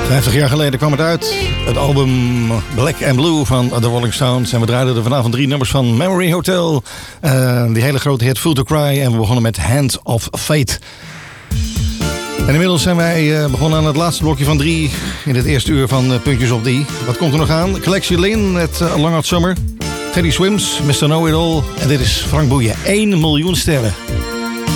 50 jaar geleden kwam het uit. Het album Black and Blue van The Rolling Stones. En we draaiden er vanavond 3 nummers van Memory Hotel. Die hele grote hit Fool to Cry. En we begonnen met Hand of Fate. En inmiddels zijn wij begonnen aan het laatste blokje van 3. In het eerste uur van Puntjes op die. Wat komt er nog aan? Collectie Lynn met Long Hot Summer. Teddy Swims, Mr. Know It All. En dit is Frank Boeien. 1 miljoen sterren.